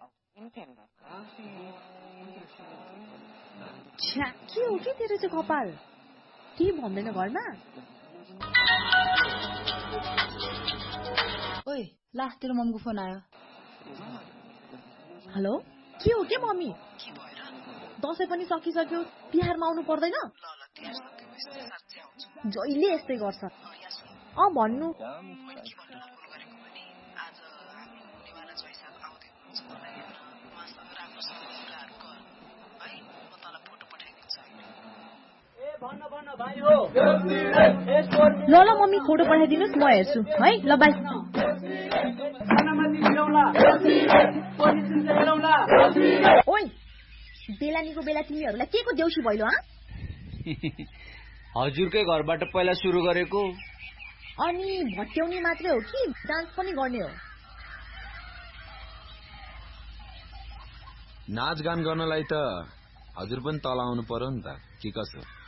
छ्या के हो के तेरो चाहिँ कपाल के भन्दैन घरमा ओइ ला तेरो मम्मीको फोन आयो हेलो के हो के मम्मी दसैँ पनि सकिसक्यो तिहारमा आउनु पर्दैन जहिले यस्तै गर्छ भन्नु ल ल मम्मी फोटो पठाइदिनुहोस् म हेर्छु है ल बाई ओइ बेलानीको बेला तिमीहरूलाई के को देउसी भइलो हजुरकै घरबाट पहिला सुरु गरेको अनि भट्याउने मात्रै हो कि डान्स पनि गर्ने हो नाचगान गर्नलाई त हजुर पनि तल आउनु पर्यो नि त के कसो